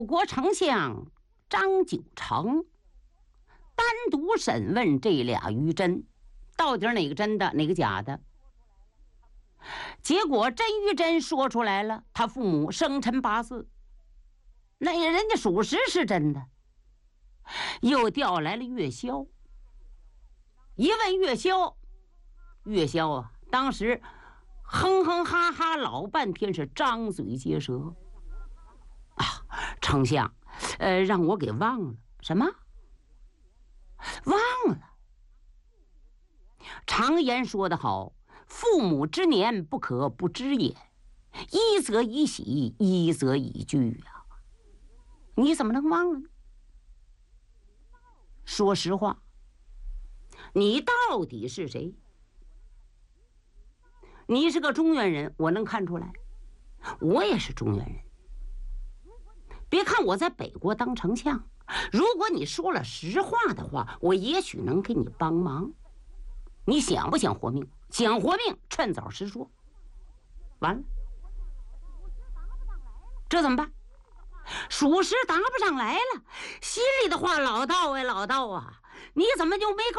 国丞相张九成单独审问这俩于真，到底哪个真的，哪个假的？结果甄于真说出来了，他父母生辰八字，那人家属实是真的。又调来了岳霄，一问岳霄，岳霄啊，当时哼哼哈哈老半天，是张嘴结舌啊！丞相，让我给忘了什么？忘了。常言说得好，父母之年不可不知也，一则以喜，一则以惧啊！你怎么能忘了呢？说实话，你到底是谁？你是个中原人，我能看出来，我也是中原人。别看我在北国当丞相，如果你说了实话的话，我也许能给你帮忙。你想不想活命？想活命，趁早实说。完了，这怎么办？属实答不上来了，心里的话，老道啊，老道啊，你怎么就没告